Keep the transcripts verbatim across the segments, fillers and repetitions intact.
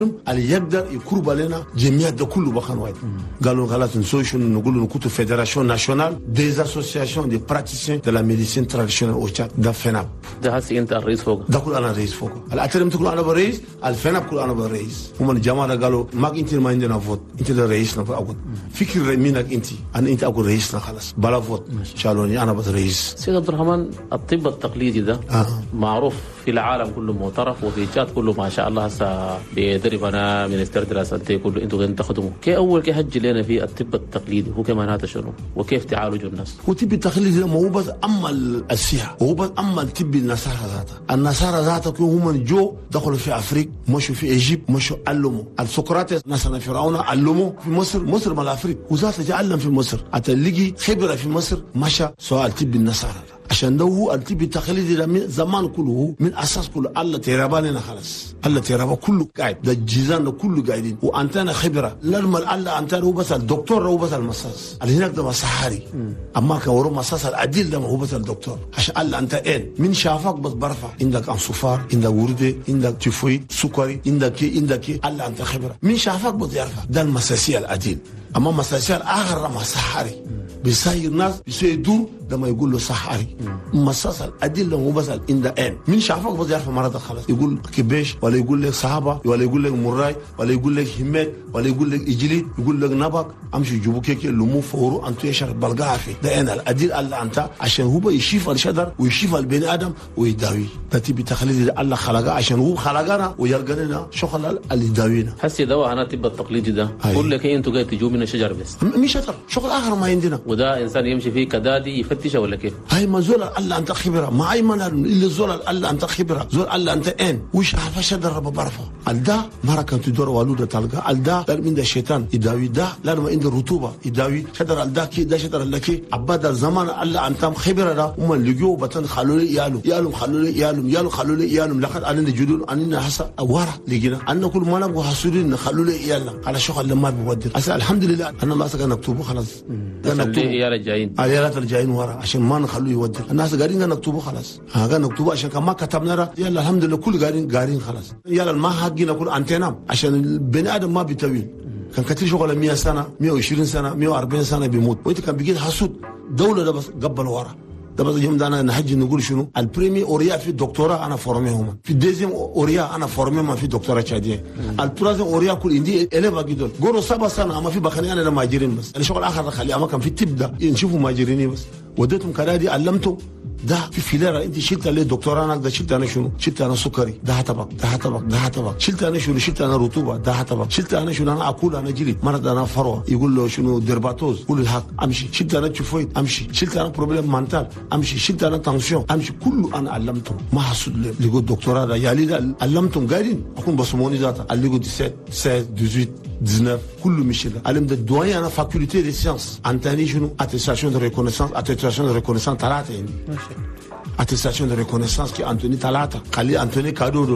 اللي يقدر يقرب لنا جمعيات ده كله بخان واحد. قالوا خلاص نسوي شنو نقولوا نكتب فيدراسيون ناسيونال ديز اسوسياسيون دي براتيسيان دو لا ميديسين تراديشنال او تشاد ده فيناب. ده هسي انت الرئيس فوق. ده كل انا رئيس فوق. الاترم تقول انا برئيس، الفيناب كل انا برئيس. هم الجماعه قالوا ما انت ما عندنا فوت، انت الرئيس نقول. فكر منك انت، انا انت اقول رئيسنا خلاص بلا فوت. شالوني انا بس رئيس. سيد عبد الرحمن الطب التقليدي ده آه. معروف في العالم كله معترف وفي تشاد كله ما شاء الله هسه بيدرب انا مينستر دي لا سانتي كله انتوا قاعدين تخدموا. كي اول كي هجي لنا في الطب التقليدي هو كمان هذا شنو وكيف تعالجوا الناس؟ هو الطب التقليدي ما هو بس اما السياحه، هو بس اما الطب النصارى ذاته، النصارى ذاته هم جو دخلوا في افريقيا، مشوا في ايجيبت، مشوا علموا السقراطس ناس فرعون علموا في مصر، مصر مال افريقيا، وذاته تعلم في مصر، هتلاقي خبره في مصر مشى سواء الطب النصارى عشان لو هو الطب التقليدي زمان كله من اساس كله الله تيراباننا خلاص، الله تيرابا كله قاعد، ده الجيزان ده كله قاعدين، وانتنا خبره، لما الله انتنا هو بس الدكتور هو بس المصاص، اللي هناك ده مسحاري، اما كان ورا مصاص العديل ده هو بس الدكتور، عشان الله انت اين من شافك بس برفع، عندك انصفار، عندك ورده، عندك تيفويد، سكري، عندك عندك الله انت خبره، من شافك بس يرفع، ده المساسيه العديل، اما مساسيه الاخر مسحاري بيساير ناس بيساير دور لما يقول له صحاري مصاص الادله مو بس ان ذا ان من شافك بس يعرف مرض خلاص، يقول كبيش ولا يقول لك صحابه ولا يقول لك مراي ولا يقول لك همات ولا يقول لك اجليد يقول لك نبق امشي جيبوا كيك لمو فورو انت يشرب بلقاها في ده انا الادله الله انت عشان هو يشيف الشجر ويشيف البني ادم ويداوي، ده تبي تخليد الله خلقه عشان هو خلقنا ويلقى لنا شغل اللي يداوينا. هسي دواء انا طب التقليدي ده كل لك انتوا قاعد تجوا من الشجر بس مش شجر شغل اخر ما عندنا، وده انسان يمشي فيه كدادي يفتشه ولا كيف؟ هاي ما زول الله انت خبره ما اي من اللي زول الله انت خبره زول الله انت ان وش عارف شجر بعرفه الدا مره كانت تدور والوده تلقى الدا لا من الشيطان يداوي ده لا ما عنده رطوبه يداوي شجر الدا كي ده شجر لك عباد الزمان الله انت خبره ده هم اللي جو بتن خلوا لي يالو يالو خلوا لي يالو يالو خلوا لي يالو لقد علينا جدول اننا حسا ورا لقينا ان كل ما نبغى حسودين خلوا لي يالا على شغل لما بيودر هسه الحمد لله انا ما سكن نكتبه خلاص انا نكتبه يا رجايين عيالات الجايين ورا عشان ما نخلوه يودر، الناس قاعدين نكتبه خلاص ها قاعدين نكتبه عشان كما كتبنا يلا الحمد لله كل قاعدين قاعدين خلاص يلا ما حقنا كل انتنا عشان البني ادم ما بيطول، كان كتير شغل مية سنه مية وعشرين سنه مية وأربعين سنه بيموت، وانت كان بيجي حسود دوله ده بس قبل ورا ده بس يوم ده انا نحجي نقول شنو البريمي اوريا في الدكتوراه انا فورميهم، في الديزيم اوريا انا فورميهم في الدكتوراه تشاديه، الترازم اوريا كل عندي اليفا جدول قولوا سبع سنه اما في بخني انا ماجرين بس الشغل اخر خليه اما كان في تبدا نشوفوا ماجريني بس وديتهم كرادي علمته ده في فيلره انت شلت عليه دكتوراه انا ده شلت انا شنو؟ شلت انا سكري ده هتبق ده هتبق ده هتبق شلت انا شنو؟ شلت انا رطوبه ده هتبق شلت انا شنو؟ انا اكل انا جلد مرض انا فروه يقول له شنو ديرباتوز قول الحق امشي، شلت انا تشوفويد امشي، شلت انا بروبليم مانتال امشي، شلت انا تنسيون امشي، كله انا علمتهم ما حسد لي لقوا الدكتوراه ده يا لي علمتهم قاعدين اكون بصموني ذاته اللي لقوا سبعة ستة ثمانية تسعطعش كله مشي ده علم ده الدوايا انا فاكولتي دي سيانس انتاني شنو؟ اتستاسيون دو ريكونيسانس اتستاسيون دو ريكونيسانس ثلاثه عندي attestation de reconnaissance qui Anthony Talata Kali Anthony Kadodon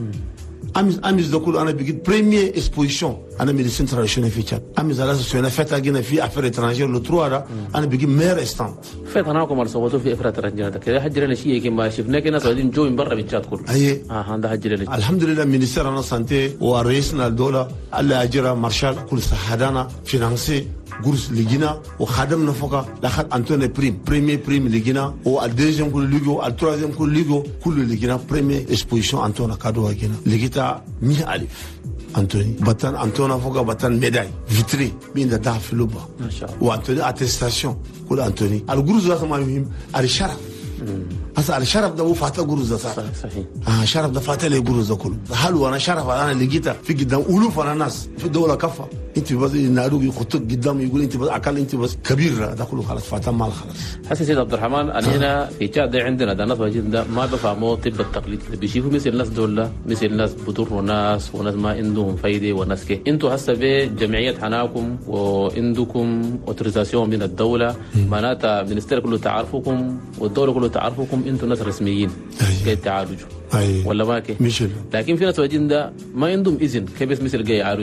amis amis de كل انا بيجي première exposition انا médecine traditionnelle في تشاد amis على اساس انا فات اجينا في affaires étrangères le trois ده انا بيجي مير ستاند فات انا كمان صوتوا في افراد رجال ده كده حجرنا شيء كما شفنا كنا قاعدين جو من برا بالتشاد كله اي اه هذا حجرنا الحمد لله مينستر انا سانتي ورئيسنا الدوله الله اجرا مارشال كل ساعدنا فينانسي قرص لجينا وخدمنا فوق لاخد انتوني بريم بريمي بريم لجينا والدوزيام كل ليجو التروازيام كل ليجو كل لجينا بريمي اكسبوزيشن انتونا كادو لجينا لجيتا مية ألف انتوني باتان انتونا فوق باتان ميداي فيتري مين ده في لوبا ما شاء الله وانتوني اتستاسيون كل انتوني القرص ده ما مهم الشرف هسه الشرف ده هو فاتح قروز ده صحيح اه شرف ده فاتح لي قروز ده كله حلو انا شرف انا اللي جيت في قدام الوف انا ناس في الدوله كفه انت بس ينادوك يخطوك قدام يقول انت بس اكل انت بس كبير ده كله خلاص فاتح مال خلاص. حسن سيد عبد الرحمن انا هنا في تشاد عندنا ده ناس واجد ده ما بفهموا طب التقليد بيشوفوا مثل الناس دول مثل الناس بضروا ناس وناس ما عندهم فايده وناس كده انتوا هسه بجمعيه حناكم وعندكم اوتوريزاسيون من الدوله معناتها المنستير كله تعرفكم والدوله كله تعرفكم انتوا ناس رسميين كي تعالجوا أيه. ولا ما كي مش لكن في ناس واجدين ده ما عندهم اذن كيف بس مثل جاي يعالجوا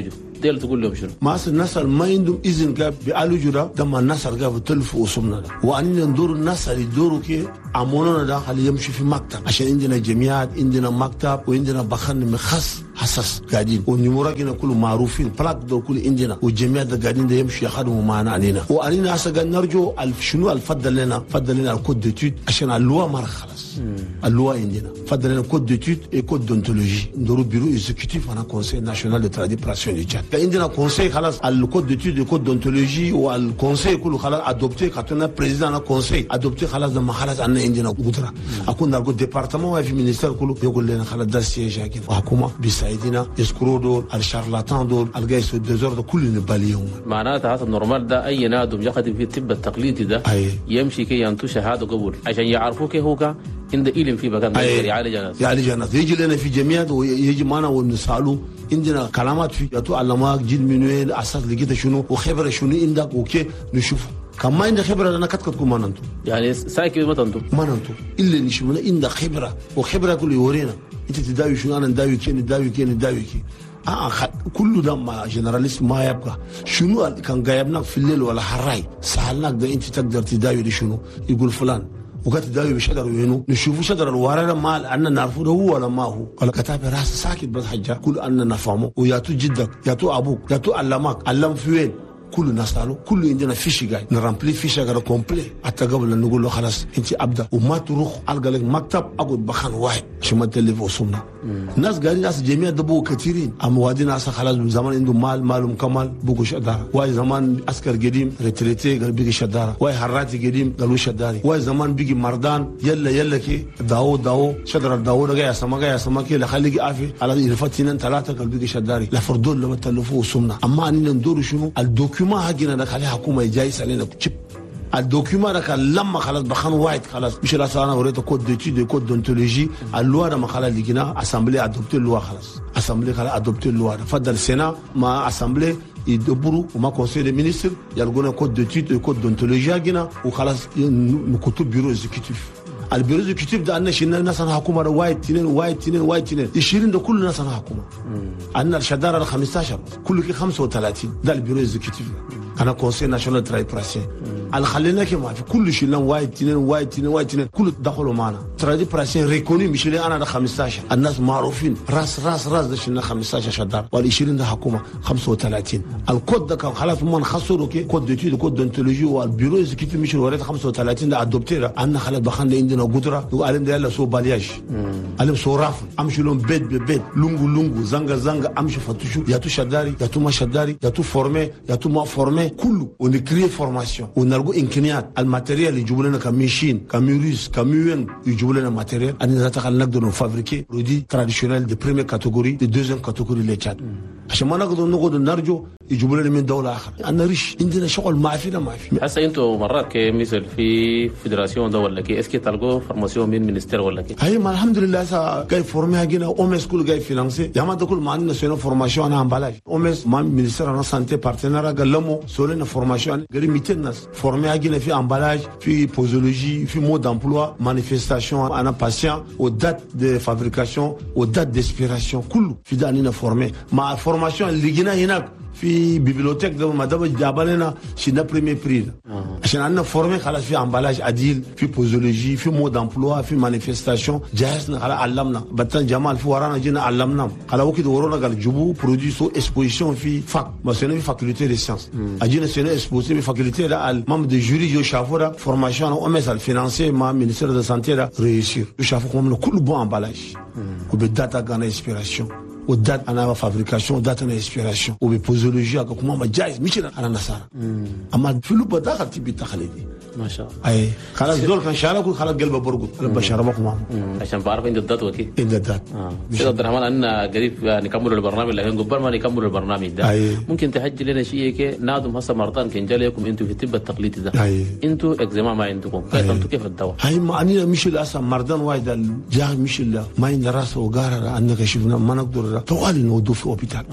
تيل تقول لهم شنو؟ ما الناس ما عندهم اذن قاب بيعالجوا جرا ده ما الناس قاب تلف وصمنا واننا ندور الناس اللي يدوروا كي عمونا داخل يمشي في مكتب عشان عندنا جمعيات عندنا مكتب وعندنا بخن مخص حساس قاعدين ونمرقنا كله معروفين بلاك دول كل عندنا والجمعيات ده قاعدين ده يمشي يخدموا معنا علينا واننا هسه قاعد نرجو شنو الفضل لنا فضل لنا الكود ديتود عشان اللوا ما خلص اللوا عندنا فضل لنا كود ديتود اي كود دونتولوجي ندورو بيرو اكزيكتيف انا كونسي ناسيونال دو تراديبراسيون دي تشاد عندنا كونسي خلاص الكود ديتود كود دونتولوجي والكونسي كله خلاص ادوبتي كاتنا بريزيدان كونسي ادوبتي خلاص لما خلاص عندنا عندنا قدره اكون نرجو ديبارتمون في مينيستير كله يقول لنا خلاص ده سياج هكذا وحكومه بيساعدنا يسكروا دول الشارلاتان دول الجايس الديزورد كل نباليهم معناتها هذا النورمال ده اي نادم يخدم في الطب التقليدي ده أي. يمشي كي ينتو شهاده قبول عشان يعرفوا كيف هو عند إيلم في مكان يعالج الناس يعالج الناس يجي لنا في جمعيات ويجي معنا ونساله عندنا كلامات في يا تو علماك جيل من وين اساس لقيت شنو وخبره شنو عندك وكي نشوف كم ما عندك خبره انا كتكتكم ما ننتو يعني ساكي ما تنتو ما ننتو الا نشوفنا عندك خبره وخبره كل يورينا انت تداوي شنو انا نداوي كي نداوي كي نداوي كي آه كله ده ما جنراليست ما يبقى شنو كان جايبناك في الليل ولا حراي سالناك ده انت تقدر تداوي دي شنو يقول فلان وقت تداوي بشجر وينو نشوفوا شجر الورقه ما أننا نعرفه هو ولا ما هو قال كتاب راس ساكت بس حاجه كل أننا نفهمه وياتو جدك ياتو ابوك ياتو علمك علم في وين كل نساله كل عندنا فيش جاي نرامبلي فيش غير كومبلي حتى قبل نقول له خلاص انت ابدا وما تروح القى لك مكتب اقعد بخان واحد عشان ما تلف وصمنا الناس قاعدين ناس جميع دبوا كثيرين اموادين ناس خلاص من زمان عندهم مال مالهم كمال بوكو شداره واي زمان عسكر قديم ريتريتي قال بيجي شداره واي حراتي قديم قالوا شداري واي زمان بيجي مردان يلا يلا كي داو داو شدر داو جاي سما جاي سما كي لخليك عافي على يلفتين ثلاثه قال بيجي شداري لا فردول لما تلفوا وصمنا اما اننا ندور شنو الدوكيومون حقنا ده خليها حكومه جايس علينا تشيب الدوكيومون ده كان لما خلاص بخان واحد خلاص مش لا انا وريته كود ديتود كود دونتولوجي اللوا ده ما خلاص لقينا اسامبلي ادوبتي اللوا خلاص اسامبلي خلاص ادوبتي اللوا فضل السنه ما اسامبلي يدبروا وما كونسيل دي مينيستر يلقونا كود ديتود كود دونتولوجي حقنا وخلاص نكتب بيرو اكزيكتيف البيرو اكزيكتيف ده عندنا شلنا الناس انا حكومه وايد تنين وايد تنين وايد تنين عشرين ده كل الناس انا حكومه عندنا الشداره خمستاشر كل كي خمسة وثلاثين ده البيرو اكزيكتيف انا كونسيل ناشونال تراديبراسيون اللي خلينا كما في كل شلنا وايد تنين وايد تنين وايد تنين كل دخلوا معنا تراديبراسيون ريكوني مش اللي انا ده خمستاشر الناس معروفين راس راس راس ده شلنا خمستاشر شداره وال20 ده حكومه خمسة وثلاثين الكود ده كان خلاص ما نخسره كي كود ديتود كود دونتولوجي والبيرو اكزيكتيف مش وريت خمسة وثلاثين ده ادوبتيرا عندنا خلاص بخان عندنا قدره وقالم ده يلا سو بالياج قالم سو رافل امشي لهم بيت ببيت لونغو لونغو زنقه زنقه امشي فتشوا يا تو شداري يا تو ما شداري يا تو فورمي يا تو ما فورمي كله ونكري فورماسيون ونلقوا امكانيات الماتيريال اللي يجيبوا لنا كميشين كميوريس كميون يجيبوا لنا ماتيريال انا ذات نقدر نفابريكي برودي تراديشنال دي بريمير كاتيجوري دي دوزيام كاتيجوري اللي تشاد عشان ما نقدر نقعد نرجو يجيبوا لنا من دوله اخرى انا ريش عندنا شغل ما فينا ما في هسه انتوا مرات كمثل في فيدراسيون ده ولا كي اسكي تلقوا فورماسيون من مينستير ولا كي هي ما الحمد لله هسه جاي فورمي هنا اومس كل جاي فينانسي يا ما ده كل ما عندنا سوينا فورماسيون انا امبلاج اومس ما مينستير انا سانتي بارتنر قال لهم سوينا فورماسيون غير ميتين ناس فورمي هنا في امبلاج في بوزولوجي في مود امبلوا مانيفستاسيون انا باسيون او دات دي فابريكاسيون او دات ديسبيراسيون كله في ده انا فورمي مع فورماسيون اللي جينا هناك في بيبليوتيك ده ما ده جابلنا شينا بريمير بري عشان عندنا فورمي خلاص في امبلاج عديل في بوزولوجي في مود امبلوا في مانيفستاسيون جهزنا خلاص علمنا بطل جمال في ورانا جينا علمنا خلاص وكده ورونا قال جيبوا برودوي سو اكسبوزيشن في فاك ما سنه في فاكولتي دي سيانس اجينا سنه اكسبوزي في فاكولتي ده المام دي جوري جو شافورا فورماسيون او ام اس الفينانسي مع مينستير دو سانتي ده ريسير شافو كوم كل بون امبلاج وبداتا غانا انسبيراسيون ودات انا فابريكاسيون ودات انا انسبيراسيون وبيبوزولوجيا كما ما جايز مش انا نصارى اما في لوبا دخل تبي تخليدي ما شاء الله اي خلاص دول كان شاركوا خلاص قلبه برقد قلبه شربكم عشان بعرف عند الدات وكي عند الدات اه سيد عبد الرحمن عندنا قريب نكمل البرنامج لكن قبل ما نكمل البرنامج ده أي. ممكن تحجي لنا شيء كي نادم هسه مرتان كان جاليكم انتوا في الطب التقليدي ده أي. انتوا اكزيما ما عندكم كيف انتوا كيف الدواء هاي ما اني مش الاسم مردان وايد جاه مش الا ما عند راسه وقارر انك شفنا ما نقدر طوال نودو في اوبيتال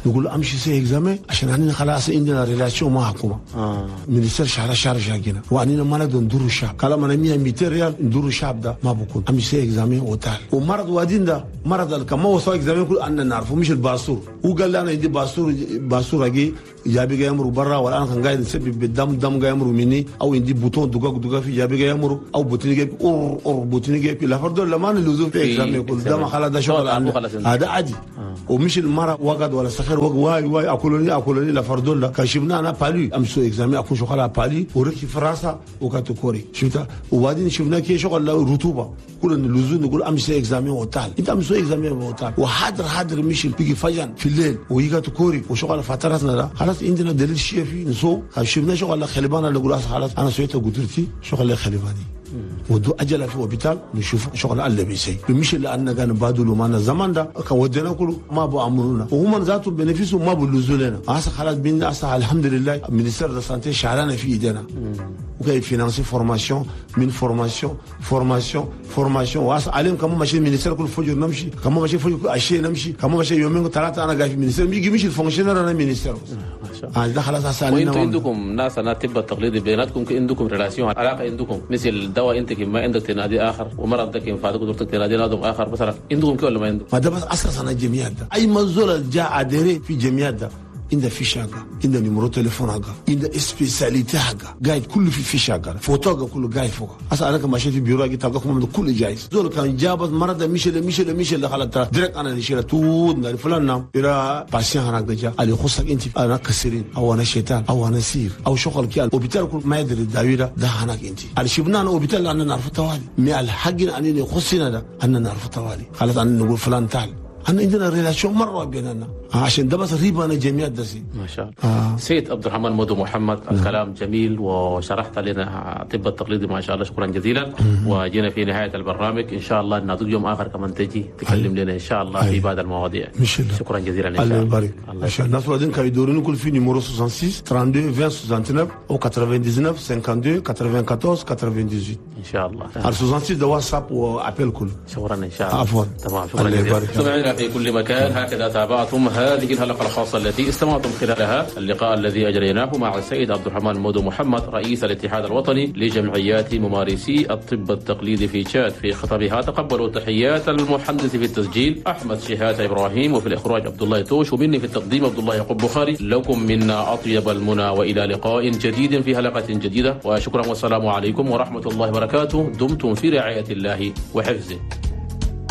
نقول له امشي سي اكزامي عشان احنا خلاص عندنا ريلاسيون مع حكومه اه مينستر شهر شهر شاقنا واننا ما نقدر ندور الشعب كلام انا مية ميتين ريال ندور الشعب ده ما بكون امشي سي اكزامي وتعال ومرض وادين ده مرض كما وصل اكزامي كل ان نعرفه مش الباسور هو قال لي انا عندي باسور باسور اجي جابي جاي يمرو برا والان كان قاعد يسبب بالدم دم جاي يمرو مني او عندي بوتون دقاق دقاق في جابي جاي يمرو او بوتني جاي اور اور بوتني جاي لا فرد لما اللزوم في اكزامي كل ده ما خلاص ده شغل هذا عادي ومش المرة وقت ولا سخير وقت واي واي اكلوني اكلوني لا فرد الله كشفنا انا بالي امسو اكزامي اكون شغل على بالي وركي فراسه وكاتو كوري شفت وبعدين شفنا كي شغل رطوبه كل اللزوم نقول امسو اكزامي وتعال انت امسو اكزامي وتعال وحاضر حاضر مش بيجي فجأة في الليل ويجاتو كوري وشغل فتراتنا ده خلاص عندنا دليل شيء في نسو شفنا شغل خلبان اللي يقول خلاص انا سويته قدرتي شغل خلباني ودو اجل في وبيتال نشوف شغل اللي بيسي مش اللي انا كان بادلو معنا الزمان ده كان ودينا كله ما بو امرنا وهم ذاته بنفسهم ما بيلزوا لنا هسه خلاص بينا هسه الحمد لله المينستر دو سانتي شعرنا في ايدينا وكاي فينانسي فورماسيون من فورماسيون فورماسيون فورماسيون وهسه عليهم كمان ماشي المينستر كل فجر نمشي كمان ماشي فجر اشي نمشي كمان ماشي يومين ثلاثه انا قاعد في المينستر بيجي مش الفونكشنر انا مينستر اه ده خلاص هسه وانتم عندكم ناس انا تبقى التقليدي بيناتكم عندكم ريلاسيون علاقه عندكم مثل دواء انت ما عندك تنادي اخر ومرض ده كيف فاتك دكتور تنادي نادم اخر مثلا عندكم كده ولا ما عندكم؟ ما ده بس اساسا الجمعيات ده اي منزول جاء ادري في جمعيات ده عنده فيش حاجه عنده نمرو تليفون حاجه عنده سبيساليتي حاجه قاعد كله في فيش حاجه فوتوغا كله قاعد فوق اصلا انا كما مشيت في بيرو اجي تلقاكم كله جايز دول كان جابت مرض ميشل ميشل ميشل خلت ديريكت انا اللي شيل تود فلان نام الى باسيان هناك جا اللي يخصك انت انا كسرين او انا شيطان او انا سير او شغل كيال وبالتالي كل ما يدري الداويره ده هناك انت اللي شفنا انا وبالتالي انا نعرف توالي مع الحق ان يخصنا ده انا نعرف توالي خلاص انا نقول فلان تعال أنا عندنا ريلاسيون مرة بيننا عشان ده بس ريبة أنا جميع دسي ما شاء الله آه. سيد عبد الرحمن مودو محمد نعم. الكلام جميل وشرحت لنا طب التقليدي ما شاء الله شكرا جزيلا مم. وجينا في نهاية البرنامج إن شاء الله نعطيك يوم آخر كمان تجي تكلم لنا إن شاء الله في بعض المواضيع شكرا جزيلا إن شاء الله الله يبارك الله يبارك الناس بعدين كانوا يدورون كل في نيمورو ستة وستين ثلاثة وعشرين عشرين تسعة وتسعين أو تسعة وتسعين خمسة وثمانين أربعة عشر ثمانية وثمانين إن شاء الله على ستة وستين ده واتساب وأبل كل شكرا إن شاء الله عفوا تمام شكرا جزيلا سمعنا في كل مكان هكذا تابعتم هذه الحلقة الخاصة التي استمعتم خلالها اللقاء الذي أجريناه مع السيد عبد الرحمن مودو محمد رئيس الاتحاد الوطني لجمعيات ممارسي الطب التقليدي في تشاد. في خطابها تقبلوا تحيات المحدث في التسجيل أحمد شهاد إبراهيم وفي الإخراج عبد الله توش ومني في التقديم عبد الله يعقوب بخاري. لكم منا أطيب المنى وإلى لقاء جديد في حلقة جديدة وشكرا والسلام عليكم ورحمة الله وبركاته. دمتم في رعاية الله وحفظه.